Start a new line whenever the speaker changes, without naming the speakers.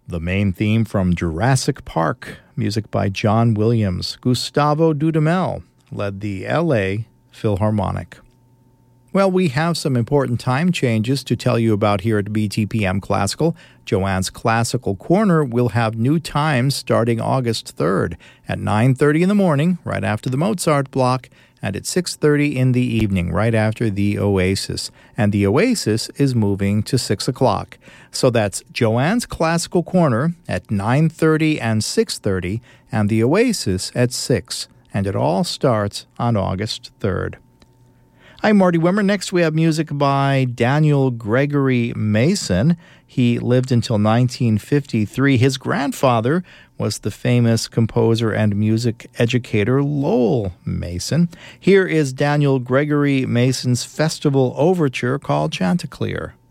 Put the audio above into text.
The main theme from Jurassic Park, music by John Williams. Gustavo Dudamel led the LA Philharmonic. Well, we have some important time changes to tell you about here at BTPM Classical. Joanne's Classical Corner will have new times starting August 3rd at 9:30 in the morning, right after the Mozart block, and at 6:30 in the evening, right after the Oasis. And the Oasis is moving to 6 o'clock. So that's Joanne's Classical Corner at 9:30 and 6:30, and the Oasis at 6. And it all starts on August 3rd. I'm Marty Wimmer. Next, we have music by Daniel Gregory Mason. He lived until 1953. His grandfather was the famous composer and music educator Lowell Mason. Here is Daniel Gregory Mason's festival overture called Chanticleer.